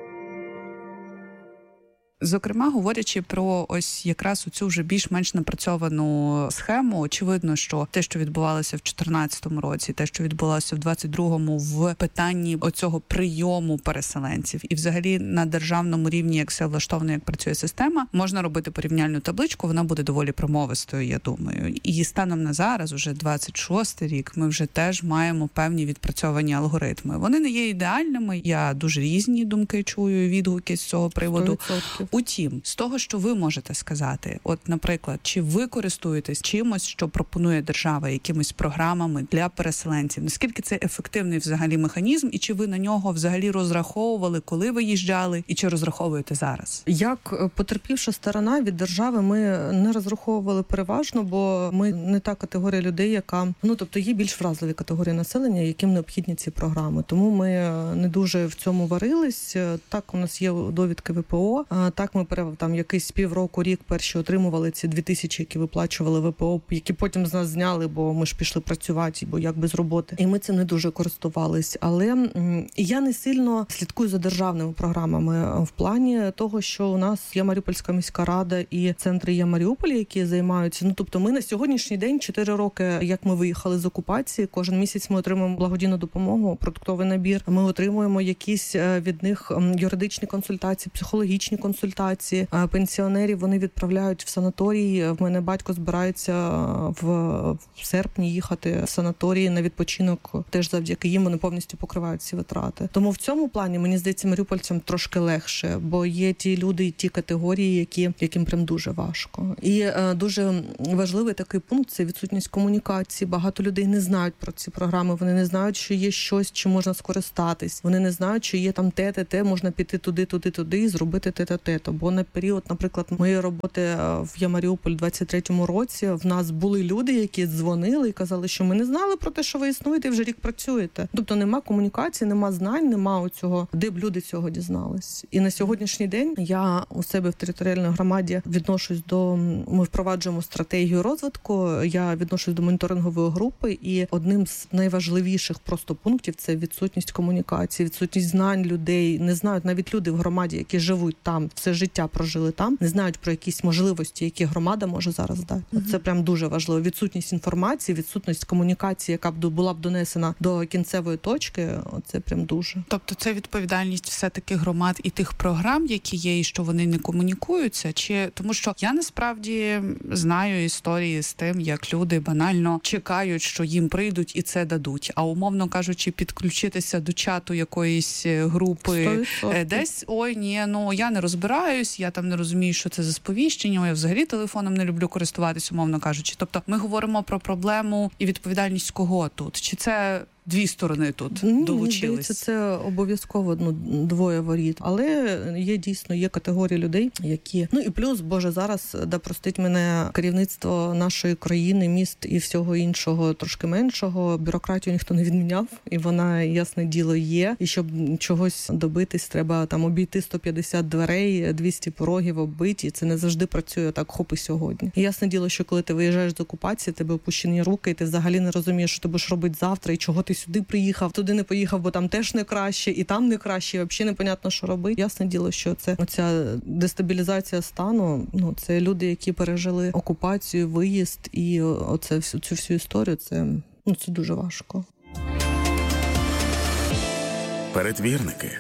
Зокрема, говорячи про ось якраз оцю вже більш-менш напрацьовану схему, очевидно, що те, що відбувалося в чотирнадцятому році, те, що відбувалося в двадцять другому в питанні оцього прийому переселенців, і взагалі на державному рівні, як все влаштовано, як працює система, можна робити порівняльну табличку, вона буде доволі промовистою, я думаю. І станом на зараз, уже двадцять шостий рік, ми вже теж маємо певні відпрацьовані алгоритми. Вони не є ідеальними, я дуже різні думки чую, відгуки з цього приводу. сто відсотків. Утім, з того, що ви можете сказати, от, наприклад, чи ви користуєтесь чимось, що пропонує держава, якимись програмами для переселенців? Наскільки це ефективний взагалі механізм, і чи ви на нього взагалі розраховували, коли ви їжджали, і чи розраховуєте зараз? Як потерпівша сторона від держави, ми не розраховували переважно, бо ми не та категорія людей, яка, ну, тобто є більш вразливі категорії населення, яким необхідні ці програми. Тому ми не дуже в цьому варились. Так, у нас є довідки ВПО. Так, ми там якийсь півроку, рік перші отримували ці дві тисячі, які виплачували ВПО, які потім з нас зняли, бо ми ж пішли працювати, бо як без роботи. І ми цим не дуже користувались. Але я не сильно слідкую за державними програмами в плані того, що у нас є Маріупольська міська рада і центри є Маріуполі, які займаються. Ну, тобто ми на сьогоднішній день, чотири роки, як ми виїхали з окупації, кожен місяць ми отримуємо благодійну допомогу, продуктовий набір. Ми отримуємо якісь від них юридичні консультації, психологічні консультації. Пенсіонерів вони відправляють в санаторії. В мене батько збирається в, в серпні їхати в санаторії на відпочинок. Теж завдяки їм вони повністю покривають ці витрати. Тому в цьому плані, мені здається, маріупольцям трошки легше, бо є ті люди і ті категорії, які, яким прям дуже важко. І е, дуже важливий такий пункт – це відсутність комунікації. Багато людей не знають про ці програми, вони не знають, що є щось, чим можна скористатись. Вони не знають, що є там те, те, те, можна піти туди, туди, туди і зробити те, те, те. Бо на період, наприклад, моєї роботи в Я Маріуполь у двадцять третьому році в нас були люди, які дзвонили і казали, що ми не знали про те, що ви існуєте, і вже рік працюєте. Тобто нема комунікації, нема знань, нема оцього, де б люди цього дізнались. І на сьогоднішній день я у себе в територіальній громаді відношусь до, ми впроваджуємо стратегію розвитку, я відношусь до моніторингової групи, і одним з найважливіших просто пунктів це відсутність комунікації, відсутність знань людей. Не знають навіть люди в громаді, які живуть там, все життя прожили там, не знають про якісь можливості, які громада може зараз дати. Mm-hmm. Це прям дуже важливо. Відсутність інформації, відсутність комунікації, яка б була б донесена до кінцевої точки, це прям дуже. Тобто це відповідальність все-таки громад і тих програм, які є, і що вони не комунікуються? Чи тому що я насправді знаю історії з тим, як люди банально чекають, що їм прийдуть і це дадуть. А умовно кажучи, підключитися до чату якоїсь групи сто відсотків десь, ой, ні, ну я не розбираюсь, я там не розумію, що це за сповіщення, я взагалі телефоном не люблю користуватись, умовно кажучи. Тобто ми говоримо про проблему і відповідальність кого тут? Чи це дві сторони тут Ні, долучились? Мені здається, це обов'язково ну, двоє воріт. Але є дійсно, є категорії людей, які... Ну і плюс, Боже, зараз, да простить мене, керівництво нашої країни, міст і всього іншого трошки меншого. Бюрократію ніхто не відміняв, і вона, ясне діло, є. І щоб чогось добитись, треба там обійти сто п'ятдесят дверей, двісті порогів оббиті. Це не завжди працює так, хоп і сьогодні. І ясне діло, що коли ти виїжджаєш з окупації, тебе опущені руки, і ти взагалі не розумієш, що ти будеш робити завтра, і чого ти сюди приїхав, туди не поїхав, бо там теж не краще, і там не краще, і взагалі непонятно, що робити. Ясне діло, що це оця дестабілізація стану, ну, це люди, які пережили окупацію, виїзд, і оце всю цю всю історію, це, ну, це дуже важко. Перетвірники.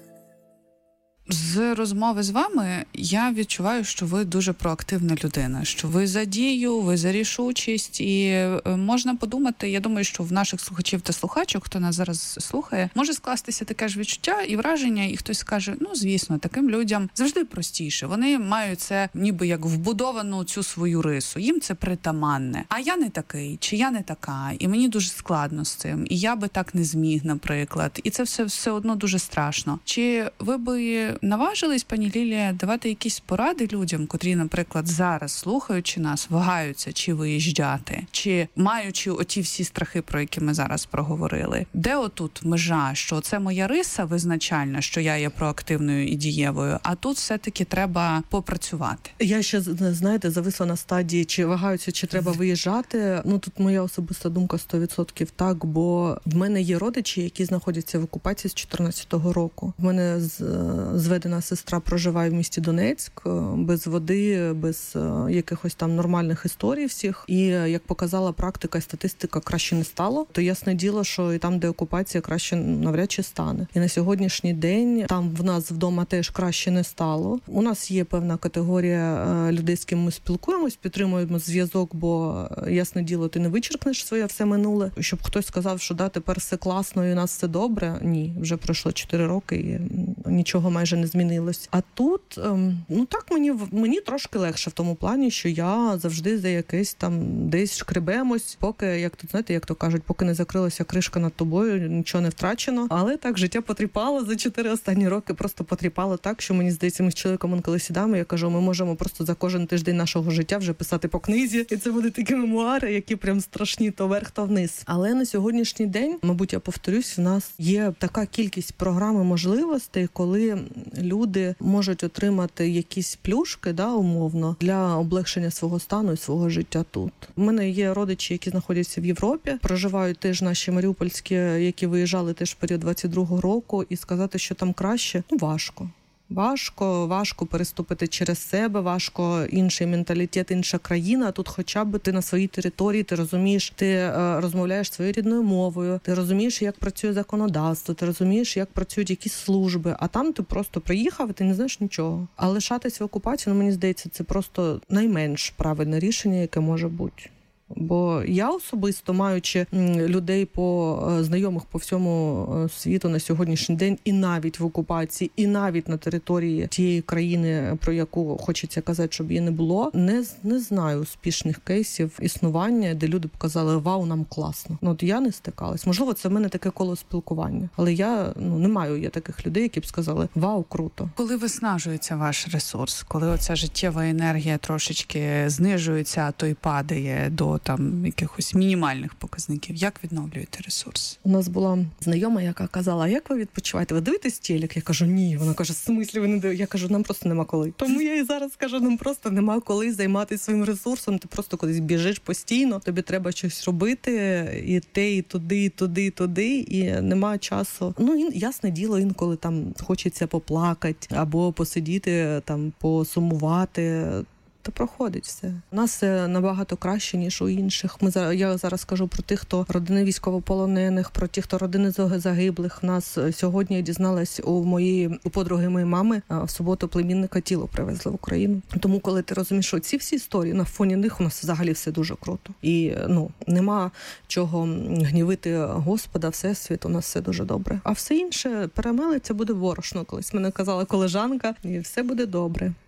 З розмови з вами я відчуваю, що ви дуже проактивна людина, що ви за дію, ви за рішучість, і можна подумати, я думаю, що в наших слухачів та слухачок, хто нас зараз слухає, може скластися таке ж відчуття і враження, і хтось скаже, ну, звісно, таким людям завжди простіше. Вони мають це ніби як вбудовану цю свою рису, їм це притаманне. А я не такий, чи я не така, і мені дуже складно з цим, і я би так не зміг, наприклад. І це все, все одно дуже страшно. Чи ви би наважились, пані Лілія, давати якісь поради людям, котрі, наприклад, зараз, слухаючи нас, вагаються, чи виїжджати, чи маючи оті всі страхи, про які ми зараз проговорили? Де отут межа, що це моя риса визначальна, що я є проактивною і дієвою, а тут все-таки треба попрацювати? Я ще, знаєте, зависла на стадії, чи вагаються, чи треба виїжджати. Ну, тут моя особиста думка сто відсотків так, бо в мене є родичі, які знаходяться в окупації з чотирнадцятого року. В мене з зведена сестра проживає в місті Донецьк, без води, без якихось там нормальних історій всіх. І, як показала практика і статистика, краще не стало. То ясне діло, що і там, де окупація, краще навряд чи стане. І на сьогоднішній день там в нас вдома теж краще не стало. У нас є певна категорія людей, з ким ми спілкуємось, підтримуємо зв'язок, бо, ясне діло, ти не вичеркнеш своє все минуле. Щоб хтось сказав, що да, тепер все класно і у нас все добре. Ні, вже пройшло чотири роки і нічого майже не змінилось. А тут, ну так, мені, мені трошки легше в тому плані, що я завжди за якесь там десь шкребемось, поки, як тут, знаєте, як то кажуть, поки не закрилася кришка над тобою, нічого не втрачено. Але так, життя потріпало за чотири останні роки, просто потріпало так, що мені здається, ми з чоловіком коли сідаємо, я кажу, ми можемо просто за кожен тиждень нашого життя вже писати по книзі, і це будуть такі мемуари, які прям страшні, то вверх, то вниз. Але на сьогоднішній день, мабуть, я повторюсь, в нас є така кількість програм і можливостей, коли люди можуть отримати якісь плюшки, да, умовно, для облегшення свого стану і свого життя тут. У мене є родичі, які знаходяться в Європі, проживають теж наші маріупольські, які виїжджали теж в період двадцять другого року, і сказати, що там краще, ну, важко. Важко, важко переступити через себе, важко інший менталітет, інша країна. А тут хоча б ти на своїй території, ти розумієш, ти е, розмовляєш своєю рідною мовою, ти розумієш, як працює законодавство, ти розумієш, як працюють якісь служби. А там ти просто приїхав і ти не знаєш нічого. А лишатись в окупації, ну, мені здається, це просто найменш правильне рішення, яке може бути. Бо я особисто, маючи людей по знайомих по всьому світу на сьогоднішній день, і навіть в окупації, і навіть на території тієї країни, про яку хочеться казати, щоб її не було, не, не знаю успішних кейсів існування, де люди б казали, вау, нам класно. Ну, от я не стикалась. Можливо, це в мене таке коло спілкування. Але я, ну, не маю я таких людей, які б сказали, вау, круто. Коли виснажується ваш ресурс, коли оця життєва енергія трошечки знижується, а то й падає до там якихось мінімальних показників. Як відновлюєте ресурс? У нас була знайома, яка казала, а як ви відпочиваєте? Ви дивитесь телек? Я кажу, ні. Вона каже, в смислі ви не дивитесь? Я кажу, нам просто нема коли. Тому я і зараз кажу, нам просто нема коли займатися своїм ресурсом. Ти просто кудись біжиш постійно, тобі треба щось робити, і те, і туди, і туди, і туди, і нема часу. Ну, і, ясне діло, інколи там хочеться поплакати, або посидіти, там, посумувати. То проходить все. У нас все набагато краще, ніж у інших. Ми я зараз кажу про тих, хто родини військовополонених, про ті, хто родини загиблих. Нас сьогодні, я дізналась, у моєї у подруги моєї мами в суботу племінника тіло привезли в Україну. Тому, коли ти розумієш, що ці всі історії, на фоні них у нас взагалі все дуже круто. І, ну, нема чого гнівити Господа, Всесвіт, у нас все дуже добре. А все інше перемелиться, буде ворошно. Колись мене казала колежанка, і все буде добре.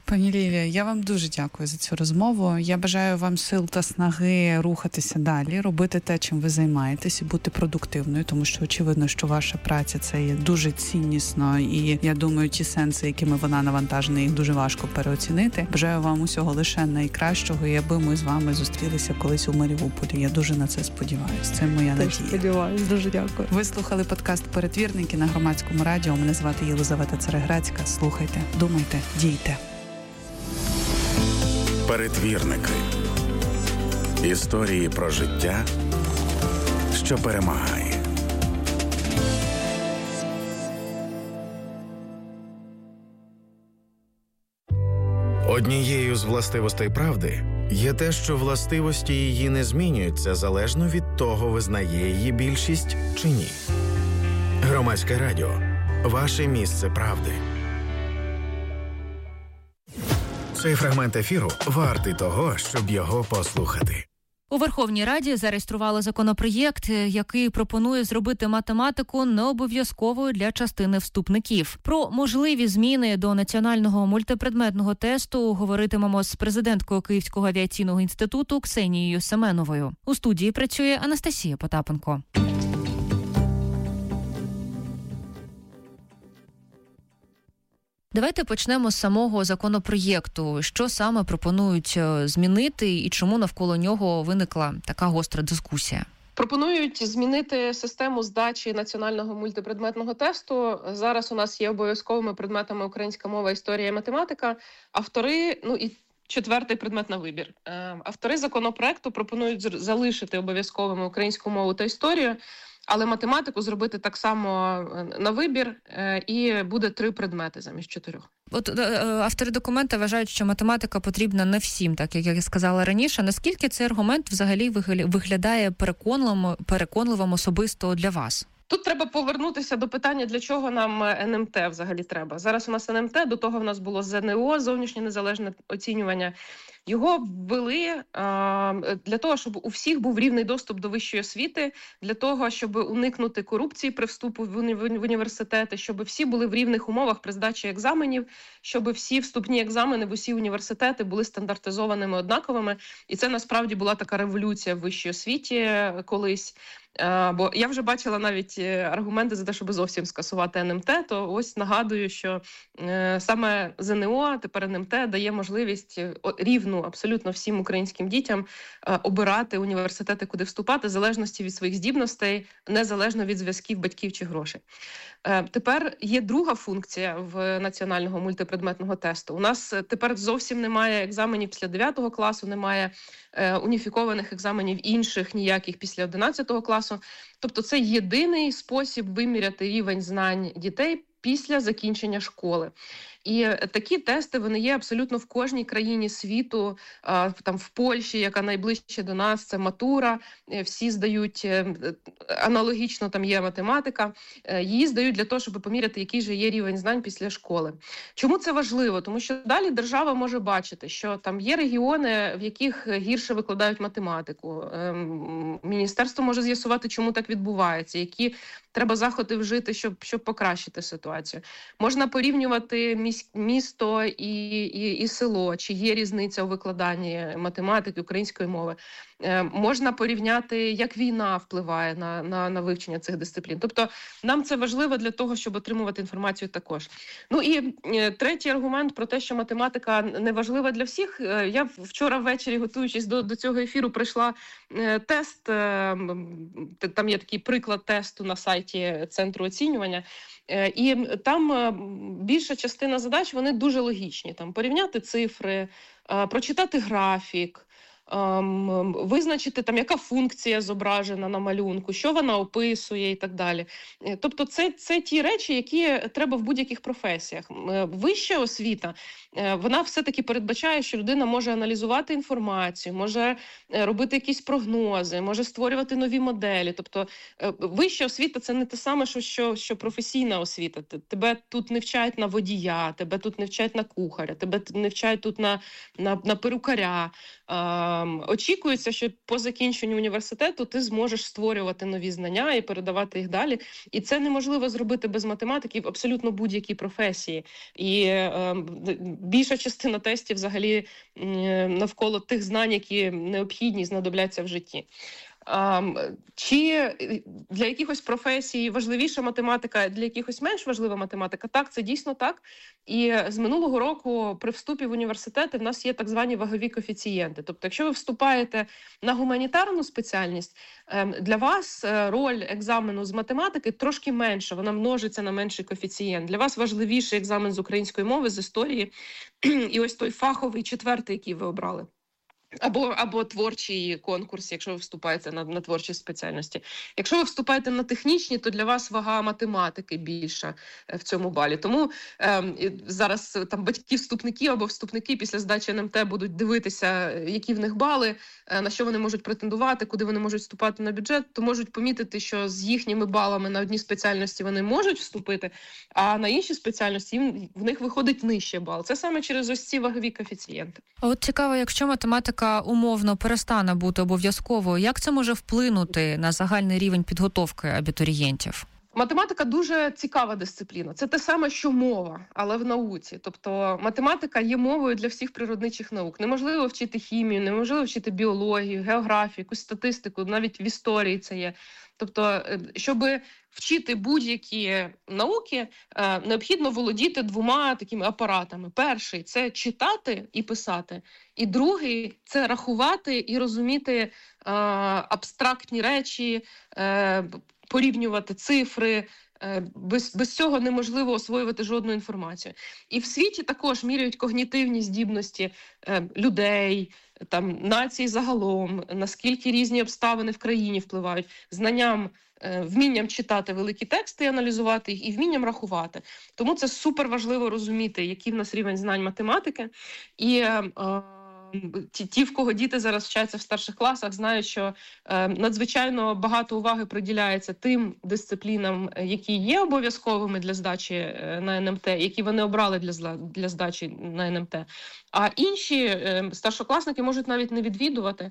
Пані Лілія, я вам дуже дякую за цю розмову. Я бажаю вам сил та снаги рухатися далі, робити те, чим ви займаєтесь, і бути продуктивною, тому що очевидно, що ваша праця це є дуже ціннісно, і я думаю, ті сенси, якими вона навантажена, їх дуже важко переоцінити. Бажаю вам усього лише найкращого, і аби ми з вами зустрілися колись у Маріуполі. Я дуже на це сподіваюся. Це моя надія. Теж сподіваюсь, дуже дякую. Ви слухали подкаст «Перетвірники» на Громадському радіо. Мене звати Єлизавета Цареградська. Слухайте, думайте, дійте. Перетвірники. Історії про життя, що перемагає. Однією з властивостей правди є те, що властивості її не змінюються залежно від того, визнає її більшість чи ні. Громадське радіо. Ваше місце правди. Цей фрагмент ефіру вартий того, щоб його послухати. У Верховній Раді зареєстрували законопроєкт, який пропонує зробити математику необов'язковою для частини вступників. Про можливі зміни до національного мультипредметного тесту говоритимемо з президенткою Київського авіаційного інституту Ксенією Семеновою. У студії працює Анастасія Потапенко. Давайте почнемо з самого законопроєкту. Що саме пропонують змінити і чому навколо нього виникла така гостра дискусія? Пропонують змінити систему здачі національного мультипредметного тесту. Зараз у нас є обов'язковими предметами українська мова, історія і математика. Автори, ну і четвертий предмет на вибір. Автори законопроекту пропонують залишити обов'язковими українську мову та історію, але математику зробити так само на вибір, і буде три предмети замість чотирьох. От автори документа вважають, що математика потрібна не всім, так як я сказала раніше. Наскільки цей аргумент взагалі виглядає переконливим, переконливим особисто для вас? Тут треба повернутися до питання, для чого нам ен ем те взагалі треба. Зараз у нас ен ем те, до того в нас було зен е о, зовнішнє незалежне оцінювання. Його ввели а, для того, щоб у всіх був рівний доступ до вищої освіти, для того, щоб уникнути корупції при вступу в, уні- в університети, щоб всі були в рівних умовах при здачі екзаменів, щоб всі вступні екзамени в усі університети були стандартизованими, однаковими. І це насправді була така революція в вищій освіті колись. А, бо я вже бачила навіть аргументи за те, щоб зовсім скасувати ен ем те, то ось нагадую, що е, саме зен е о, тепер ен ем те, дає можливість рівну абсолютно всім українським дітям е, обирати університети, куди вступати, в залежності від своїх здібностей, незалежно від зв'язків батьків чи грошей. Е, тепер є друга функція в національного мультипредметного тесту. У нас тепер зовсім немає екзаменів після дев'ятого класу, немає е, уніфікованих екзаменів інших ніяких після одинадцятого класу. Тобто це єдиний спосіб виміряти рівень знань дітей після закінчення школи. І такі тести, вони є абсолютно в кожній країні світу. Там в Польщі, яка найближче до нас, це матура. Всі здають, аналогічно там є математика. Її здають для того, щоб поміряти, який же є рівень знань після школи. Чому це важливо? Тому що далі держава може бачити, що там є регіони, в яких гірше викладають математику. Міністерство може з'ясувати, чому так відбувається, які треба заходи вжити, щоб, щоб покращити ситуацію. Можна порівнювати місто і, і, і село, чи є різниця у викладанні математики, української мови. Е, можна порівняти, як війна впливає на, на, на вивчення цих дисциплін. Тобто нам це важливо для того, щоб отримувати інформацію також. Ну і е, третій аргумент про те, що математика не важлива для всіх. Е, я вчора ввечері, готуючись до, до цього ефіру, пройшла е, тест. Е, там є такий приклад тесту на сайті Центру оцінювання. Е, і там е, більша частина задач, вони дуже логічні. Там порівняти цифри, е, прочитати графік, Um, визначити, там, яка функція зображена на малюнку, що вона описує і так далі. Тобто це, це ті речі, які треба в будь-яких професіях. Вища освіта, вона все-таки передбачає, що людина може аналізувати інформацію, може робити якісь прогнози, може створювати нові моделі. Тобто вища освіта – це не те саме, що, що, що професійна освіта. Тебе тут не вчають на водія, тебе тут не вчають на кухаря, тебе не вчають тут на, на, на перукаря. очікується, що по закінченню університету ти зможеш створювати нові знання і передавати їх далі. І це неможливо зробити без математики в абсолютно будь-якій професії. І е, більша частина тестів взагалі е, навколо тих знань, які необхідні, знадобляться в житті. Um, чи для якихось професій важливіша математика, для якихось менш важлива математика? Так, це дійсно так. І з минулого року при вступі в університети в нас є так звані вагові коефіцієнти. Тобто, якщо ви вступаєте на гуманітарну спеціальність, для вас роль екзамену з математики трошки менша, вона множиться на менший коефіцієнт. Для вас важливіший екзамен з української мови, з історії і ось той фаховий четвертий, який ви обрали. Або, або творчий конкурс, якщо ви вступаєте на, на творчі спеціальності. Якщо ви вступаєте на технічні, то для вас вага математики більша в цьому балі. Тому е, зараз там батьки-вступники або вступники після здачі ен ем те будуть дивитися, які в них бали, е, на що вони можуть претендувати, куди вони можуть вступати на бюджет, то можуть помітити, що з їхніми балами на одні спеціальності вони можуть вступити, а на інші спеціальності їм, в них виходить нижче бал. Це саме через ось ці вагові коефіцієнти. А от цікаво, якщо математика умовно перестане бути обов'язковою, як це може вплинути на загальний рівень підготовки абітурієнтів? Математика дуже цікава дисципліна. Це те саме, що мова, але в науці. Тобто математика є мовою для всіх природничих наук. Неможливо вчити хімію, неможливо вчити біологію, географію, якусь статистику, навіть в історії це є. Тобто, щоб вчити будь-які науки, необхідно володіти двома такими апаратами. Перший – це читати і писати. І другий – це рахувати і розуміти абстрактні речі, порівнювати цифри. Без, без цього неможливо освоювати жодну інформацію. І в світі також міряють когнітивні здібності е, людей, там, націй загалом, наскільки різні обставини в країні впливають, знанням, е, вмінням читати великі тексти і аналізувати їх, і вмінням рахувати. Тому це супер важливо розуміти, який в нас рівень знань математики. І е, Ті, ті, в кого діти зараз вчаться в старших класах, знають, що е, надзвичайно багато уваги приділяється тим дисциплінам, які є обов'язковими для здачі е, на ен ем те, які вони обрали для, для здачі на ен ем те. А інші е, старшокласники можуть навіть не відвідувати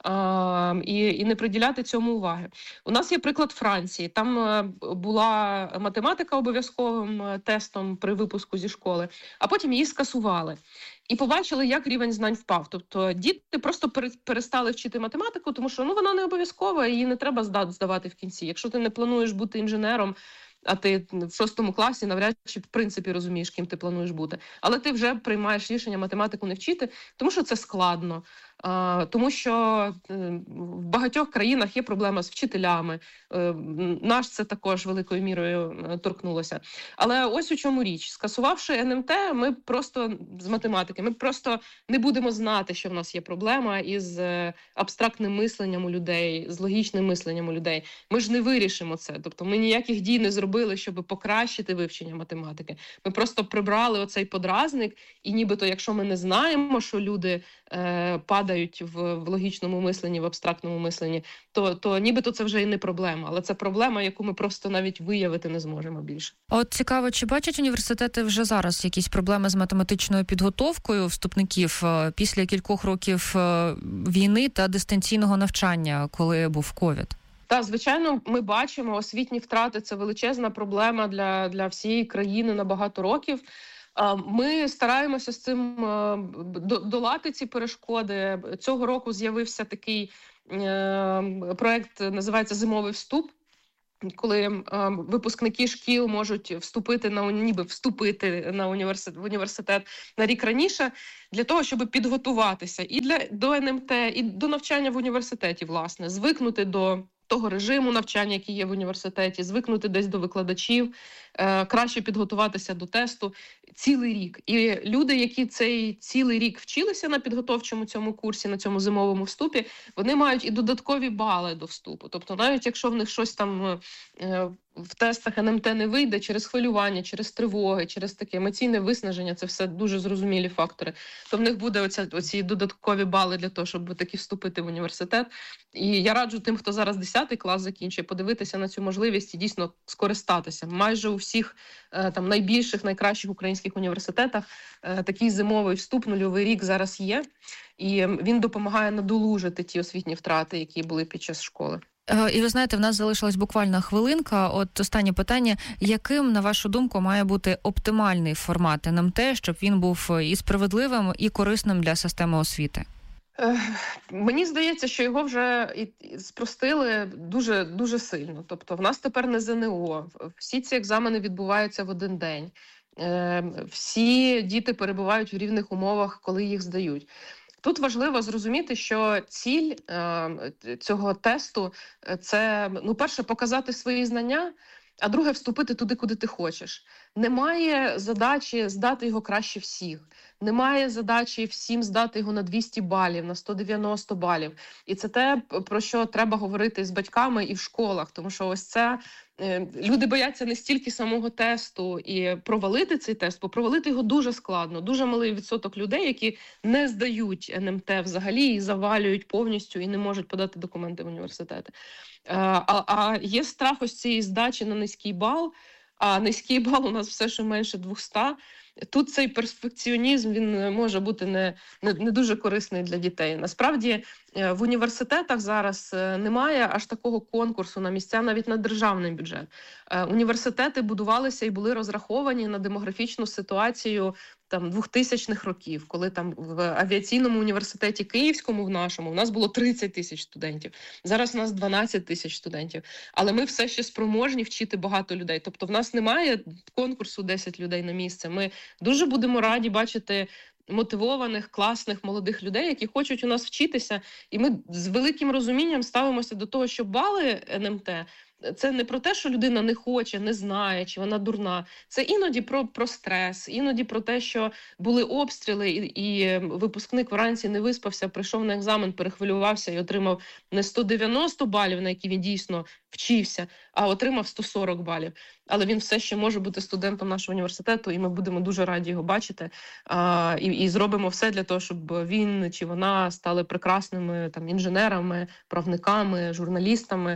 е, і, і не приділяти цьому уваги. У нас є приклад Франції. Там е, була математика обов'язковим тестом при випуску зі школи, а потім її скасували. І побачили, як рівень знань впав. Тобто діти просто перестали вчити математику, тому що ну, вона не обов'язкова, її не треба здавати в кінці. Якщо ти не плануєш бути інженером, а ти в шостому класі навряд чи в принципі розумієш, ким ти плануєш бути. Але ти вже приймаєш рішення математику не вчити, тому що це складно. Uh, тому що uh, в багатьох країнах є проблема з вчителями. Uh, наш це також великою мірою uh, торкнулося. Але ось у чому річ. Скасувавши ен ем те, ми просто з математики, ми просто не будемо знати, що в нас є проблема із uh, абстрактним мисленням у людей, з логічним мисленням у людей. Ми ж не вирішимо це. Тобто ми ніяких дій не зробили, щоб покращити вивчення математики. Ми просто прибрали оцей подразник, і нібито, якщо ми не знаємо, що люди uh, падають В, в логічному мисленні, в абстрактному мисленні, то, то нібито це вже і не проблема. Але це проблема, яку ми просто навіть виявити не зможемо більше. От цікаво, чи бачать університети вже зараз якісь проблеми з математичною підготовкою вступників після кількох років війни та дистанційного навчання, коли був ковід? Так, звичайно, ми бачимо, освітні втрати – це величезна проблема для, для всієї країни на багато років. Ми стараємося з цим долати ці перешкоди. Цього року з'явився такий проект, називається «Зимовий вступ», коли випускники шкіл можуть вступити на ніби вступити на університет в університет на рік раніше для того, щоб підготуватися і для до ен ем те, і до навчання в університеті, власне, звикнути до того режиму навчання, який є в університеті, звикнути десь до викладачів, е, краще підготуватися до тесту цілий рік. І люди, які цей цілий рік вчилися на підготовчому цьому курсі, на цьому зимовому вступі, вони мають і додаткові бали до вступу. Тобто навіть якщо в них щось там е, в тестах ен ем те не вийде через хвилювання, через тривоги, через таке емоційне виснаження, це все дуже зрозумілі фактори, то в них буде оця, оці додаткові бали для того, щоб таки вступити в університет. І я раджу тим, хто зараз десятий клас закінчує, подивитися на цю можливість і дійсно скористатися. Майже у всіх там найбільших, найкращих українських українських університетах такий зимовий вступ, нульовий рік зараз є, і він допомагає надолужити ті освітні втрати, які були під час школи. І ви знаєте, в нас залишилась буквально хвилинка. От останнє питання. Яким, на вашу думку, має бути оптимальний формат ен ем те, щоб він був і справедливим, і корисним для системи освіти? Мені здається, що його вже і спростили дуже, дуже сильно. Тобто в нас тепер не зе ен о, всі ці екзамени відбуваються в один день. Всі діти перебувають в рівних умовах, коли їх здають. Тут важливо зрозуміти, що ціль е, цього тесту – це, ну, перше, показати свої знання, а друге – вступити туди, куди ти хочеш. Немає задачі здати його краще всіх. Немає задачі всім здати його на двісті балів, на сто дев'яносто балів. І це те, про що треба говорити з батьками і в школах. Тому що ось це люди бояться не стільки самого тесту і провалити цей тест, бо провалити його дуже складно. Дуже малий відсоток людей, які не здають ен ем те взагалі і завалюють повністю і не можуть подати документи в університети. А, а є страх ось цієї здачі на низький бал, а низький бал у нас все ще менше двісті. Тут цей перфекціонізм, він може бути не, не, не дуже корисний для дітей. Насправді, в університетах зараз немає аж такого конкурсу на місця навіть на державний бюджет. Університети будувалися і були розраховані на демографічну ситуацію там двохтисячних років, коли там в авіаційному університеті Київському, в нашому, у нас було тридцять тисяч студентів. Зараз у нас дванадцять тисяч студентів. Але ми все ще спроможні вчити багато людей. Тобто в нас немає конкурсу десять людей на місце. Ми дуже будемо раді бачити мотивованих, класних, молодих людей, які хочуть у нас вчитися. І ми з великим розумінням ставимося до того, що бали ен ем те – це не про те, що людина не хоче, не знає, чи вона дурна. Це іноді про, про стрес, іноді про те, що були обстріли, і, і випускник вранці не виспався, прийшов на екзамен, перехвилювався і отримав не сто дев'яносто балів, на які він дійсно вчився, а отримав сто сорок балів. Але він все ще може бути студентом нашого університету, і ми будемо дуже раді його бачити. А, і, і зробимо все для того, щоб він чи вона стали прекрасними там інженерами, правниками, журналістами.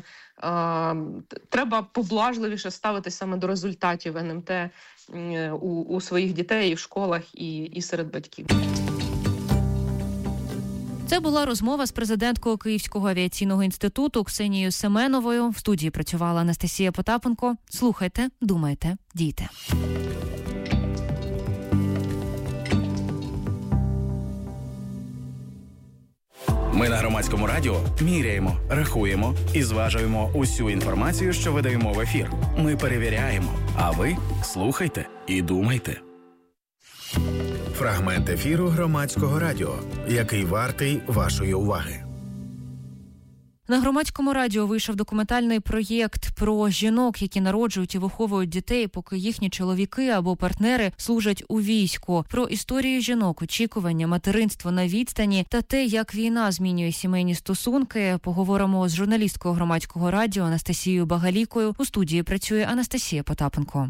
А, треба поблажливіше ставитися саме до результатів ен ем те у, у своїх дітей і в школах, і, і серед батьків. Це була розмова з президенткою Київського авіаційного інституту Ксенією Семеновою. В студії працювала Анастасія Потапенко. Слухайте, думайте, дійте. Ми на Громадському радіо міряємо, рахуємо і зважуємо усю інформацію, що видаємо в ефір. Ми перевіряємо, а ви слухайте і думайте. Фрагмент ефіру Громадського радіо, який вартий вашої уваги. На Громадському радіо вийшов документальний проєкт про жінок, які народжують і виховують дітей, поки їхні чоловіки або партнери служать у війську. Про історію жінок, очікування, материнство на відстані та те, як війна змінює сімейні стосунки, поговоримо з журналісткою Громадського радіо Анастасією Багалікою. У студії працює Анастасія Потапенко.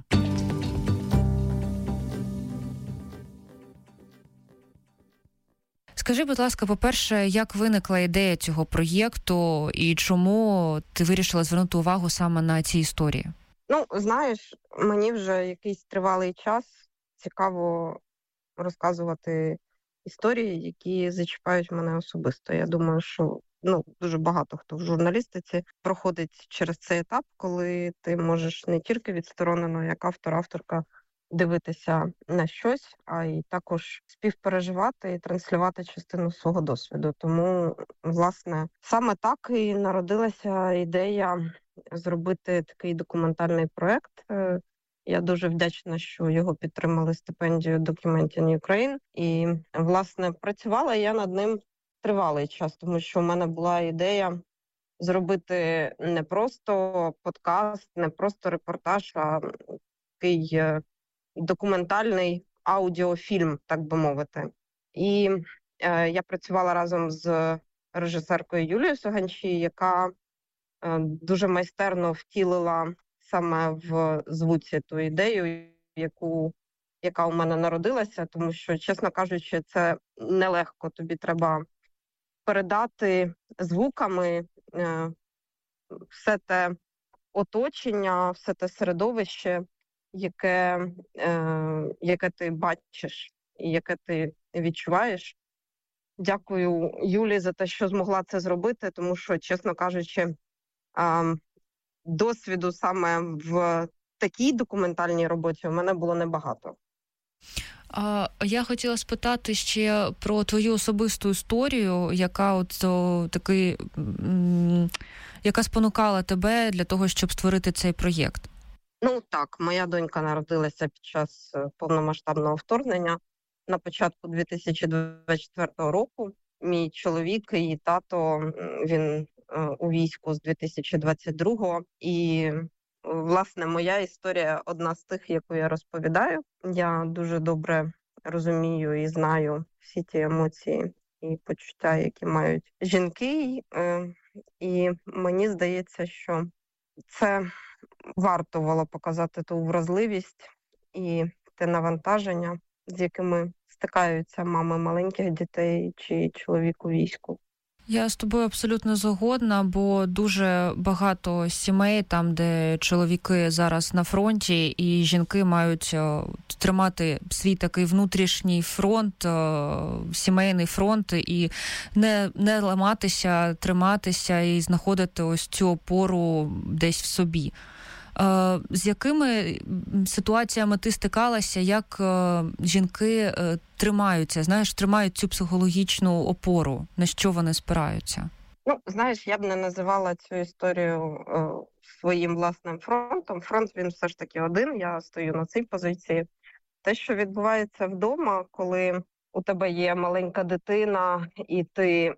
Скажи, будь ласка, по-перше, як виникла ідея цього проєкту і чому ти вирішила звернути увагу саме на ці історії? Ну, знаєш, мені вже якийсь тривалий час цікаво розказувати історії, які зачіпають мене особисто. Я думаю, що ну, дуже багато хто в журналістиці проходить через цей етап, коли ти можеш не тільки відсторонено, як автор, авторка, дивитися на щось, а й також співпереживати і транслювати частину свого досвіду. Тому, власне, саме так і народилася ідея зробити такий документальний проект. Я дуже вдячна, що його підтримали стипендію Documenting Ukraine. І, власне, працювала я над ним тривалий час, тому що в мене була ідея зробити не просто подкаст, не просто репортаж, а такий документальний аудіофільм, так би мовити. І е, я працювала разом з режисеркою Юлією Суганчі, яка е, дуже майстерно втілила саме в звуці ту ідею, яку, яка у мене народилася, тому що, чесно кажучи, це нелегко. Тобі треба передати звуками е, все те оточення, все те середовище, яке, е, яке ти бачиш і яке ти відчуваєш. Дякую Юлі за те, що змогла це зробити, тому що, чесно кажучи, е, досвіду саме в такій документальній роботі у мене було небагато. А я хотіла спитати ще про твою особисту історію, яка от о, такий, м, яка спонукала тебе для того, щоб створити цей проєкт. Ну так, моя донька народилася під час повномасштабного вторгнення на початку дві тисячі двадцять четвертого року. Мій чоловік і її тато, він у війську з дві тисячі двадцять другого. І, власне, моя історія одна з тих, яку я розповідаю. Я дуже добре розумію і знаю всі ті емоції і почуття, які мають жінки. І мені здається, що це варто було показати ту вразливість і те навантаження, з якими стикаються мами маленьких дітей чи чоловік у війську. Я з тобою абсолютно згодна, бо дуже багато сімей, там, де чоловіки зараз на фронті, і жінки мають тримати свій такий внутрішній фронт, сімейний фронт, і не, не ламатися, триматися і знаходити ось цю опору десь в собі. З якими ситуаціями ти стикалася, як жінки тримаються, знаєш, тримають цю психологічну опору, на що вони спираються? Ну, знаєш, я б не називала цю історію е, своїм власним фронтом. Фронт, він все ж таки один, я стою на цій позиції. Те, що відбувається вдома, коли у тебе є маленька дитина і ти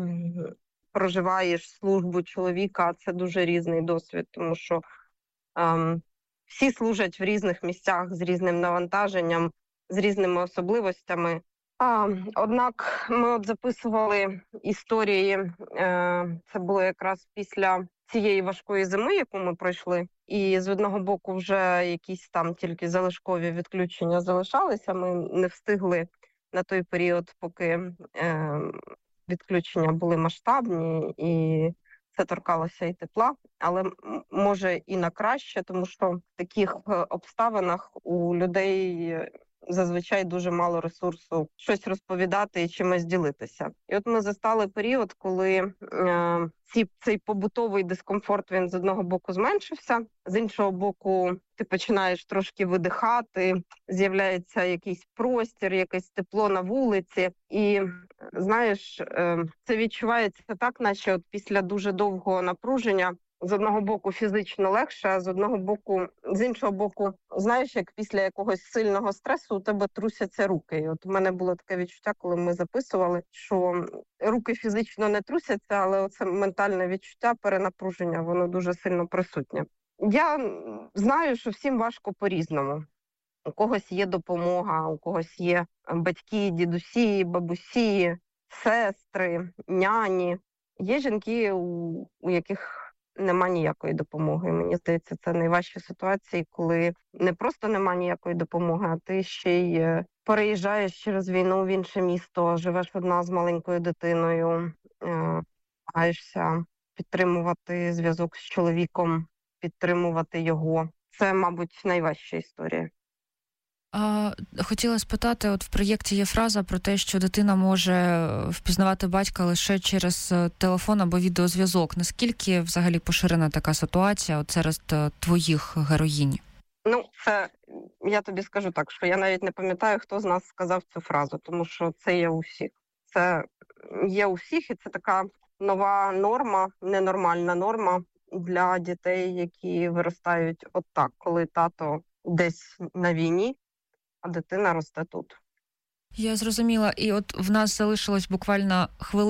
проживаєш службу чоловіка, це дуже різний досвід, тому що Um, всі служать в різних місцях з різним навантаженням, з різними особливостями. А, однак ми от записували історії, е, це було якраз після цієї важкої зими, яку ми пройшли. І з одного боку вже якісь там тільки залишкові відключення залишалися. Ми не встигли на той період, поки е, відключення були масштабні і це торкалося і тепла, але може і на краще, тому що в таких обставинах у людей зазвичай дуже мало ресурсу щось розповідати і чимось ділитися. І от ми застали період, коли е, ці, цей побутовий дискомфорт, він з одного боку зменшився, з іншого боку ти починаєш трошки видихати, з'являється якийсь простір, якесь тепло на вулиці. І, знаєш, е, це відчувається так, наче от після дуже довгого напруження, з одного боку фізично легше, а з одного боку, з іншого боку, знаєш, як після якогось сильного стресу у тебе трусяться руки. І от у мене було таке відчуття, коли ми записували, що руки фізично не трусяться, але оце ментальне відчуття перенапруження, воно дуже сильно присутнє. Я знаю, що всім важко по-різному. У когось є допомога, у когось є батьки, дідусі, бабусі, сестри, няні. Є жінки, у, у яких нема ніякої допомоги. Мені здається, це найважчі ситуації, коли не просто нема ніякої допомоги, а ти ще й переїжджаєш через війну в інше місто, живеш одна з маленькою дитиною, намагаєшся підтримувати зв'язок з чоловіком, підтримувати його. Це, мабуть, найважча історія. А, хотіла спитати, от в проєкті є фраза про те, що дитина може впізнавати батька лише через телефон або відеозв'язок. Наскільки взагалі поширена така ситуація от серед твоїх героїнь? Ну, це, я тобі скажу так, що я навіть не пам'ятаю, хто з нас сказав цю фразу, тому що це є у всіх. Це є у всіх, і це така нова норма, ненормальна норма для дітей, які виростають от так, коли тато десь на війні, а дитина росте тут. Я зрозуміла. І от в нас залишилось буквально хвилина.